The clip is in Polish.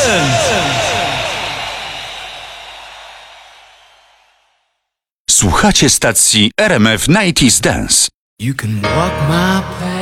Słuchacie stacji RMF 90's Dance. You can walk my path.